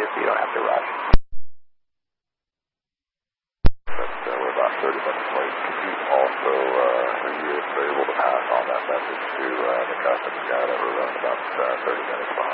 so you don't have to rush. But we're about 30 minutes late. Could you also, are you able to pass on that message to the customer guy that we're running about 30 minutes behind?